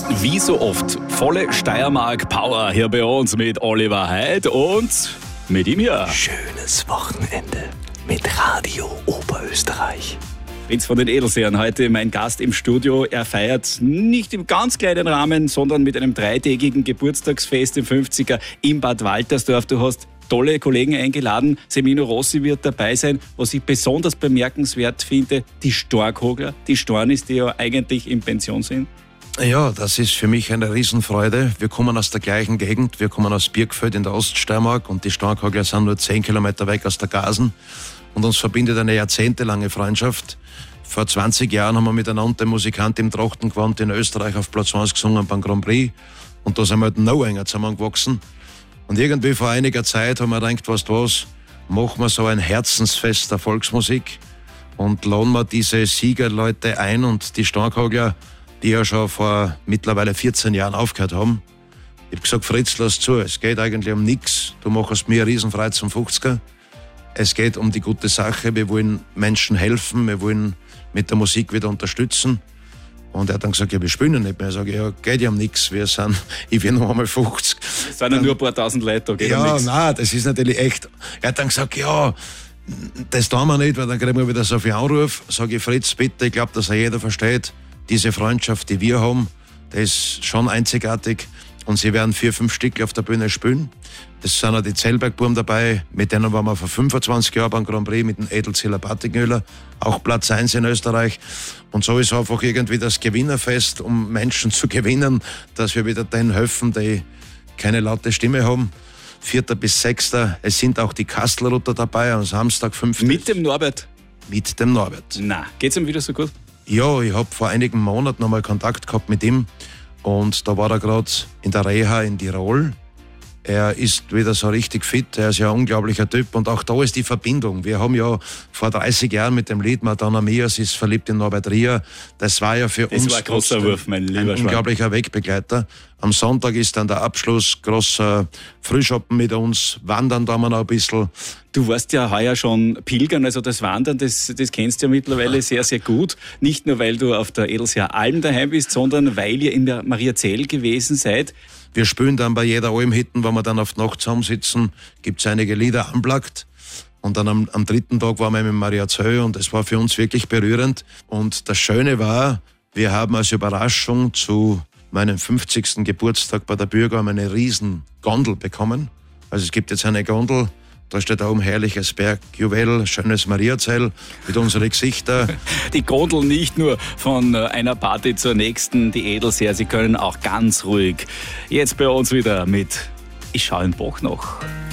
wie so oft, volle Steiermark-Power hier bei uns mit Oliver Heid und mit ihm hier. Schönes Wochenende mit Radio Oberösterreich. Prinz von den Edelsehern, heute mein Gast im Studio. Er feiert nicht im ganz kleinen Rahmen, sondern mit einem 3-tägigen Geburtstagsfest im 50er in Bad Waltersdorf. Du hast tolle Kollegen eingeladen. Semino Rossi wird dabei sein. Was ich besonders bemerkenswert finde, die Storkogler, die Stornis, die ja eigentlich in Pension sind. Ja, das ist für mich eine Riesenfreude. Wir kommen aus der gleichen Gegend. Wir kommen aus Birkfeld in der Oststeiermark und die Storkogler sind nur 10 Kilometer weg aus der Gasen. Und uns verbindet eine jahrzehntelange Freundschaft. Vor 20 Jahren haben wir miteinander den Musikant im Trachtengewand in Österreich auf Platz 1 gesungen beim Grand Prix. Und da sind wir halt noch enger zusammengewachsen. Und irgendwie vor einiger Zeit haben wir gedacht, weißt du was, machen wir so ein Herzensfest der Volksmusik und laden wir diese Siegerleute ein und die Storkogler, die ja schon vor mittlerweile 14 Jahren aufgehört haben. Ich habe gesagt, Fritz, lass zu, es geht eigentlich um nichts. Du machst mir eine Riesenfreude zum 50er. Es geht um die gute Sache, wir wollen Menschen helfen, wir wollen mit der Musik wieder unterstützen. Und er hat dann gesagt, ja, wir spielen ja nicht mehr. Ich sage, ja, geht ja um nichts, ich bin noch einmal 50. Es sind ja nur ein paar tausend Leute, da geht um nichts. Ja, nein, das ist natürlich echt. Er hat dann gesagt, ja, das tun wir nicht, weil dann kriegen wir wieder so viel Anruf. Sage ich, Fritz, bitte, ich glaube, dass jeder versteht, diese Freundschaft, die wir haben, das ist schon einzigartig. Und sie werden 4-5 Stück auf der Bühne spielen. Es sind auch die Zellbergbuben dabei, mit denen waren wir vor 25 Jahren beim Grand Prix mit dem Edelziller Patiknöller, auch Platz 1 in Österreich. Und so ist einfach irgendwie das Gewinnerfest, um Menschen zu gewinnen, dass wir wieder denen helfen, die keine laute Stimme haben. 4. bis 6. Es sind auch die Kastelrutter dabei, am Samstag 5. Mit dem Norbert? Mit dem Norbert. Na, geht's ihm wieder so gut? Ja, ich habe vor einigen Monaten noch mal Kontakt gehabt mit ihm. Und da war er gerade in der Reha in Tirol. Er ist wieder so richtig fit, er ist ja ein unglaublicher Typ. Und auch da ist die Verbindung. Wir haben ja vor 30 Jahren mit dem Lied Madonna Mia, sie ist verliebt in Norbert Rier. Das war ja für uns war ein großer Wurf, mein lieber ein unglaublicher Wegbegleiter. Am Sonntag ist dann der Abschluss, großer Frühschoppen mit uns, wandern da mal noch ein bisschen. Du warst ja heuer schon pilgern, also das Wandern, das kennst du ja mittlerweile sehr, sehr gut. Nicht nur, weil du auf der Edelseer Alm daheim bist, sondern weil ihr in der Mariazell gewesen seid. Wir spielen dann bei jeder Almhütten, wenn wir dann auf die Nacht zusammensitzen, gibt es einige Lieder unplugged. Und dann am 3. Tag waren wir mit Mariazell und es war für uns wirklich berührend. Und das Schöne war, wir haben als Überraschung zu meinem 50. Geburtstag bei der Bürgerheim eine riesen Gondel bekommen. Also es gibt jetzt eine Gondel, da steht da oben herrliches Bergjuwel, schönes Mariazell mit unseren Gesichtern. Die Gondel nicht nur von einer Party zur nächsten, die Edelseer, sie können auch ganz ruhig jetzt bei uns wieder mit Ich schau im Bach noch.